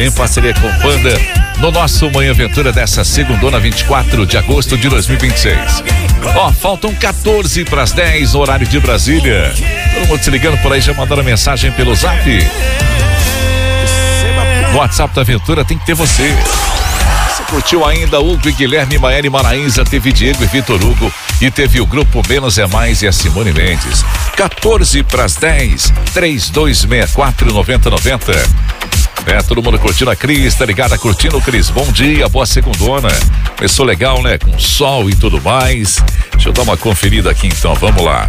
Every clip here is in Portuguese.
em parceria com Panda, no nosso Manhã Aventura dessa segundona, 24 de agosto de 2026. Faltam 14 para as 10 no horário de Brasília. Todo mundo se ligando por aí, já mandaram mensagem pelo Zap. No WhatsApp da Aventura tem que ter você. Você curtiu ainda Hugo e Guilherme, Maeri Maraíza, teve Diego e Vitor Hugo e teve o grupo Menos é Mais e a Simone Mendes. 14 para as 10, 3264-9090. Todo mundo curtindo a Cris, tá ligada? Curtindo o Cris. Bom dia, boa segundona. Começou legal, né? Com sol e tudo mais. Deixa eu dar uma conferida aqui então, vamos lá.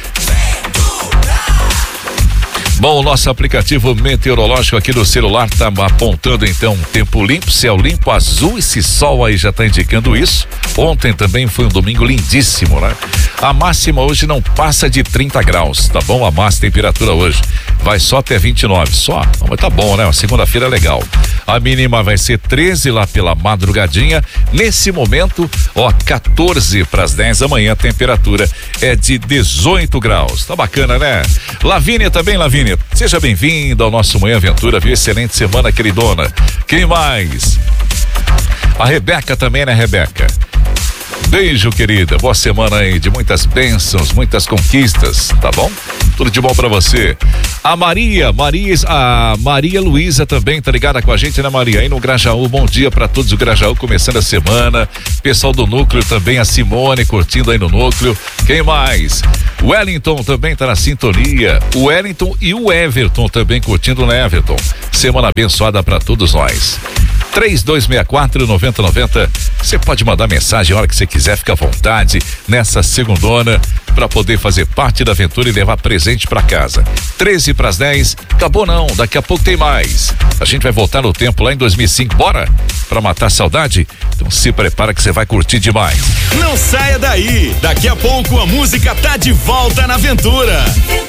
Bom, o nosso aplicativo meteorológico aqui do celular tá apontando então tempo limpo, céu limpo, azul, esse sol aí já tá indicando isso. Ontem também foi um domingo lindíssimo, né? A máxima hoje não passa de 30 graus, tá bom? A máxima temperatura hoje vai só até 29, só. Mas tá bom, né? Uma segunda-feira é legal. A mínima vai ser 13 lá pela madrugadinha. Nesse momento, 14 para as 10 da manhã, a temperatura é de 18 graus. Tá bacana, né? Lavínia também, Lavínia. Seja bem-vinda ao nosso Manhã Aventura, viu? Excelente semana, queridona. Quem mais? A Rebeca também, né, Rebeca? Beijo, querida. Boa semana aí, de muitas bênçãos, muitas conquistas, tá bom? Tudo de bom pra você. A Maria Luísa também tá ligada com a gente, né, Maria? Aí no Grajaú, bom dia pra todos do Grajaú, começando a semana. Pessoal do Núcleo também, a Simone curtindo aí no Núcleo. Quem mais? O Wellington também tá na sintonia. O Wellington e o Everton também curtindo, né, Everton? Semana abençoada pra todos nós. 3264-9090. Você pode mandar mensagem a hora que você quiser, fica à vontade nessa segundona para poder fazer parte da aventura e levar presente para casa. 13 para as 10, acabou não, daqui a pouco tem mais. A gente vai voltar no tempo lá em 2005, bora? Para matar a saudade? Então se prepara que você vai curtir demais. Não saia daí, daqui a pouco a música tá de volta na aventura.